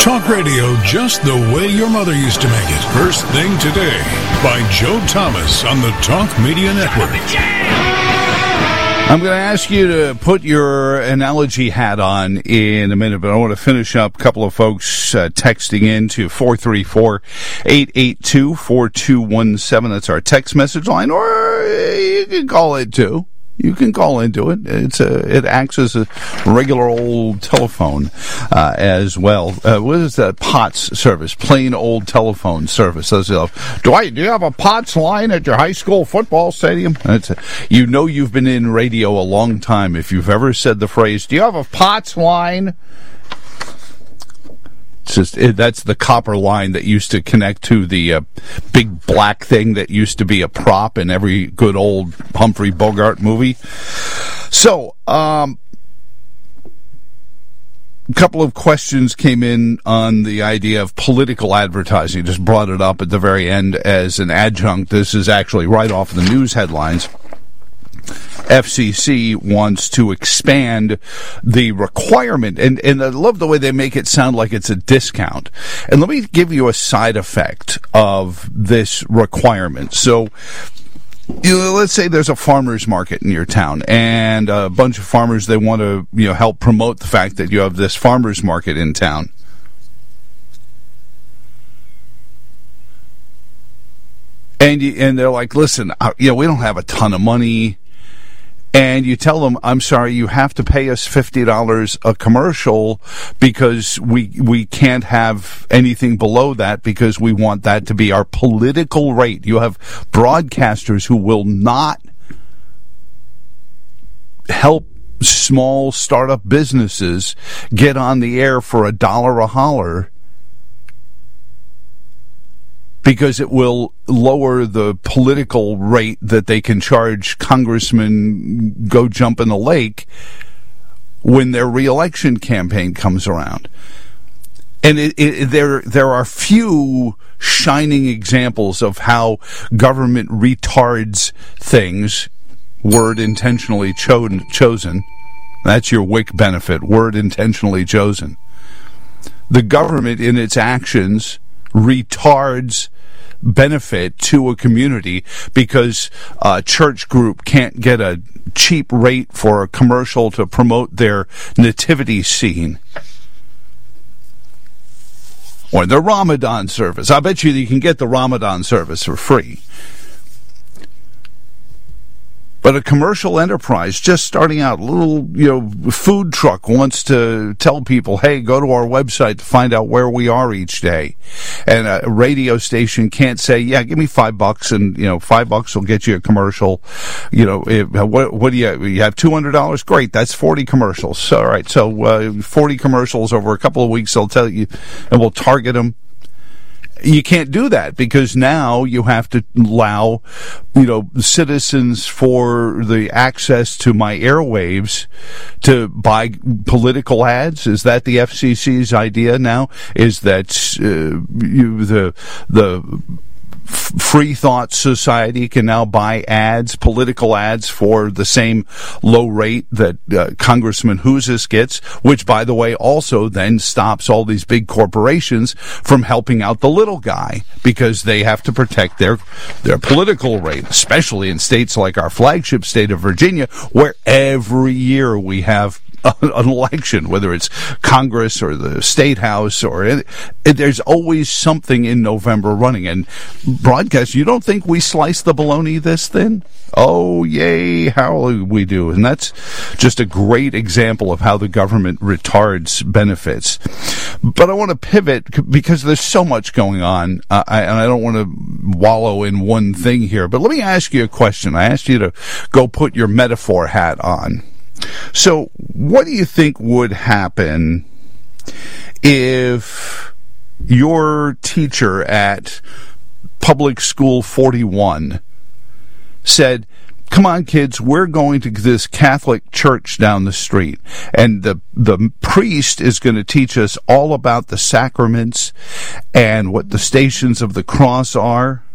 Talk radio just the way your mother used to make it. First Thing Today by Joe Thomas on the Talk Media Network. I'm going to ask you to put your analogy hat on in a minute, but I want to finish up a couple of folks texting in to 434-882-4217. That's our text message line, or you can call it too. You can call into it. It acts as a regular old telephone as well. What is that? POTS service, plain old telephone service. Do you have a POTS line at your high school football stadium? You know you've been in radio a long time if you've ever said the phrase, "Do you have a POTS line?" That's the copper line that used to connect to the big black thing that used to be a prop in every good old Humphrey Bogart movie. So, a couple of questions came in on the idea of political advertising. Just brought it up at the very end as an adjunct. This is actually right off the news headlines. FCC wants to expand the requirement, and I love the way they make it sound like it's a discount. And let me give you a side effect of this requirement. So, let's say there's a farmer's market in your town, and a bunch of farmers, they want to help promote the fact that you have this farmer's market in town. And they're like, listen, we don't have a ton of money. And you tell them, I'm sorry, you have to pay us $50 a commercial because we can't have anything below that because we want that to be our political rate. You have broadcasters who will not help small startup businesses get on the air for $1 a holler, because it will lower the political rate that they can charge congressmen go jump in the lake when their reelection campaign comes around. And there are few shining examples of how government retards things. Word intentionally chosen. That's your WIC benefit. Word intentionally chosen. The government in its actions retards benefit to a community because a church group can't get a cheap rate for a commercial to promote their nativity scene. Or the Ramadan service. I bet you can get the Ramadan service for free. But a commercial enterprise just starting out, a little, food truck wants to tell people, hey, go to our website to find out where we are each day. And a radio station can't say, yeah, give me $5 and, $5 will get you a commercial. What do you have $200? Great. That's 40 commercials. All right. So, 40 commercials over a couple of weeks, they'll tell you, and we'll target them. You can't do that because now you have to allow, citizens for the access to my airwaves to buy political ads. Is that the FCC's idea now? Is that the Free Thought Society can now buy ads, political ads, for the same low rate that Congressman Houzes gets, which, by the way, also then stops all these big corporations from helping out the little guy because they have to protect their political rate, especially in states like our flagship state of Virginia, where every year we have an election, whether it's Congress or the State House, there's always something in November running. And broadcast, you don't think we slice the bologna this thin? Oh, yay, how we do. And that's just a great example of how the government retards benefits. But I want to pivot because there's so much going on, and I don't want to wallow in one thing here. But let me ask you a question. I asked you to go put your metaphor hat on. So, what do you think would happen if your teacher at Public School 41 said, come on, kids, we're going to this Catholic church down the street, and the priest is going to teach us all about the sacraments and what the Stations of the Cross are?